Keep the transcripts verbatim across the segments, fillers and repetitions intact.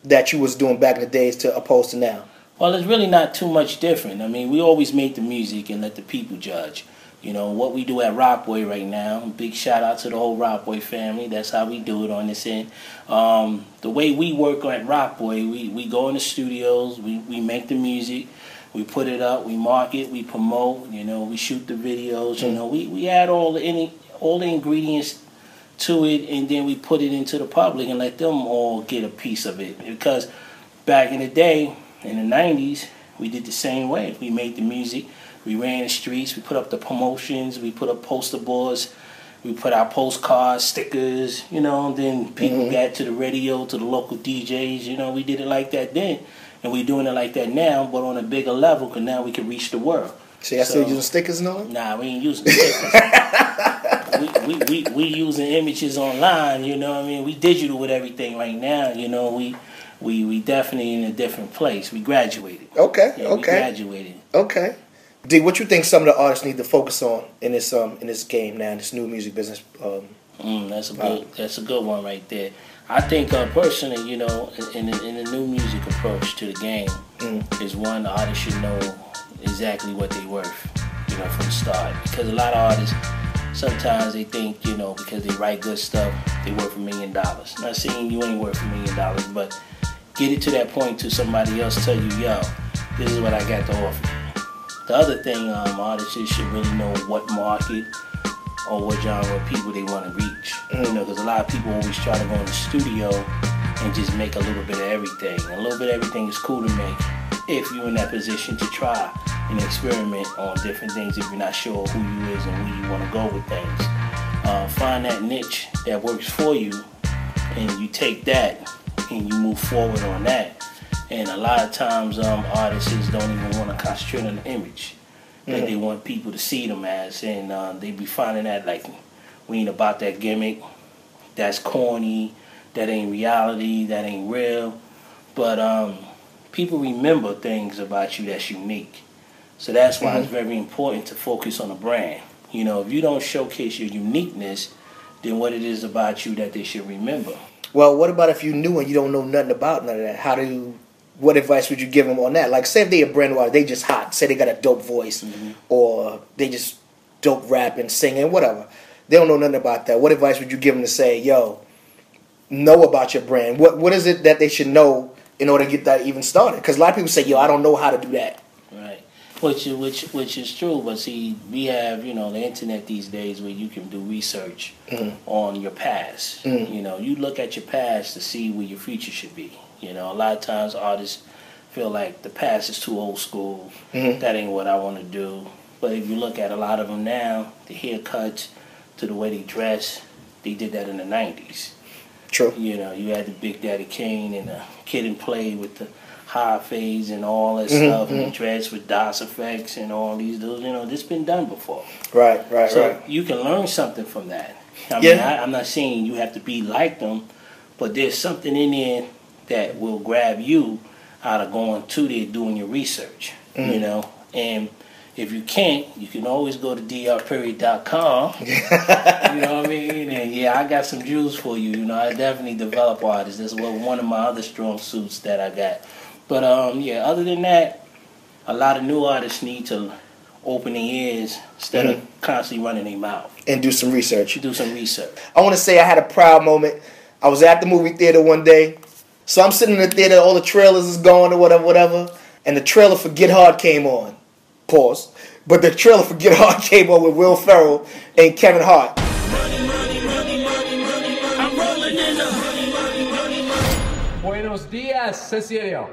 that you was doing back in the days to opposed to now? Well, it's really not too much different. I mean, we always make the music and let the people judge. You know, what we do at Rockboy right now, big shout out to the whole Rockboy family. That's how we do it on this end. Um, the way we work at Rockboy, we, we go in the studios, we, we make the music, we put it up, we market, we promote, you know, we shoot the videos, you know, we, we add all the any all the ingredients to it, and then we put it into the public and let them all get a piece of it. Because back in the day, in the nineties, we did the same way. We made the music. We ran the streets, we put up the promotions, we put up poster boards, we put out postcards, stickers, you know, and then people mm-hmm. got to the radio, to the local D Js, you know, we did it like that then. And we're doing it like that now, but on a bigger level, because now we can reach the world. See, I so, still using stickers and all? Nah, we ain't using stickers. we, we, we, we using images online, you know what I mean? We digital with everything right now, you know, we we, we definitely in a different place. We graduated. Okay, yeah, okay. We graduated. Okay. D, what you think some of the artists need to focus on in this um in this game now, in this new music business? Um, mm, that's a good uh, that's a good one right there. I think uh, personally, you know, in, in, in the new music approach to the game, mm. is one the artist should know exactly what they're worth, you know, from the start. Because a lot of artists, sometimes they think, you know, because they write good stuff, they worth a million dollars. Not saying you ain't worth a million dollars, but get it to that point to somebody else tell you, yo, this is what I got to offer. The other thing, um, artists should really know what market or what genre of people they want to reach. Mm. You know, because a lot of people always try to go in the studio and just make a little bit of everything. A little bit of everything is cool to make if you're in that position to try and experiment on different things if you're not sure who you is and where you want to go with things. Uh, find that niche that works for you, and you take that and you move forward on that. And a lot of times um, artists don't even want to concentrate on the image that mm-hmm. they want people to see them as. And uh, they be finding that like, we ain't about that gimmick, that's corny, that ain't reality, that ain't real. But um, people remember things about you that's unique. So that's why mm-hmm. it's very important to focus on a brand. You know, if you don't showcase your uniqueness, then what it is about you that they should remember. Well, what about if you knew and you don't know nothing about none of that? How do you... What advice would you give them on that? Like, say if they a brand new artist, they just hot. Say they got a dope voice, mm-hmm. or they just dope rapping, singing, whatever. They don't know nothing about that. What advice would you give them to say, yo, know about your brand? What What is it that they should know in order to get that even started? Because a lot of people say, yo, I don't know how to do that. Right. Which, which, which is true. But see, we have, you know, the internet these days where you can do research mm-hmm. on your past. Mm-hmm. You know, you look at your past to see where your future should be. You know, a lot of times artists feel like the past is too old school. Mm-hmm. That ain't what I want to do. But if you look at a lot of them now, the haircuts to the way they dress, they did that in the nineties. True. You know, you had the Big Daddy Kane and the Kid and Play with the high fades and all that mm-hmm. stuff, and the dress with DOS effects and all these dudes. You know, this been done before. Right, right, so right. You can learn something from that. I yeah. mean, I, I'm not saying you have to be like them, but there's something in there that will grab you out of going to there doing your research, mm. you know. And if you can't, you can always go to d r period dot com. You know what I mean? And yeah, I got some jewels for you. You know, I definitely develop artists. That's one of my other strong suits that I got. But um, yeah, other than that, a lot of new artists need to open their ears instead mm-hmm. of constantly running their mouth. And do some research. Do some research. I want to say I had a proud moment. I was at the movie theater one day. So I'm sitting in the theater, all the trailers is going or whatever, whatever. And the trailer for Get Hard came on. Pause. But the trailer for Get Hard came on with Will Ferrell and Kevin Hart. Money, money, money, money, money. I'm rolling in the money, money, money, money. Buenos dias, Cecilio.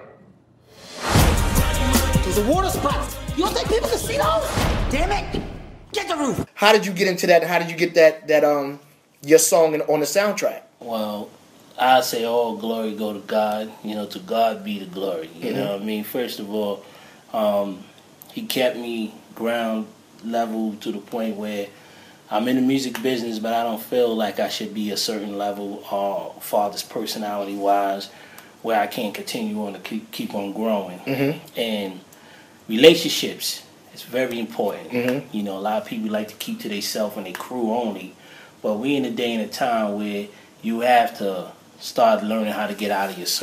There's a water spot. You don't think people can see those? Damn it. Get the roof. How did you get into that? How did you get that, that um your song on the soundtrack? Well, I say all glory go to God. You know, to God be the glory. You mm-hmm. know what I mean? First of all, um, he kept me ground level to the point where I'm in the music business, but I don't feel like I should be a certain level uh, father's personality-wise where I can't continue on to keep, keep on growing. Mm-hmm. And relationships is very important. Mm-hmm. You know, a lot of people like to keep to themselves and their crew only, but we in a day and a time where you have to start learning how to get out of your